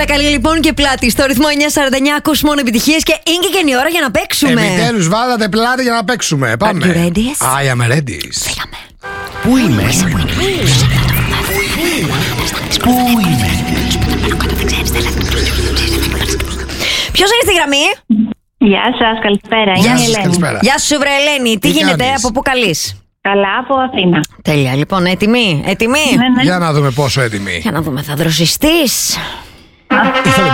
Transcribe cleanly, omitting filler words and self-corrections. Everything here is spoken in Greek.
καλή λοιπόν και πλάτη. Στο ρυθμό 949 ακούς μόνο επιτυχίες και είναι και η ώρα για να παίξουμε. Επιτέλους βάλατε πλάτη για να παίξουμε. Πάμε. Are you ready? I am ready. Φύγαμε. Πού είμαι? Πού είμαι? Ποιος είναι στη γραμμή? Γεια σας, καλησπέρα. Γεια Είμαι η σας, Ελένη. καλησπέρα. Γεια σου βρε Ελένη. Τι γίνεται, κάνεις? από πού καλείς? Καλά, από Αθήνα. Τέλεια, λοιπόν, έτοιμη? Ναι. Για να δούμε πόσο έτοιμοι. Για να δούμε, θα δροσιστείς?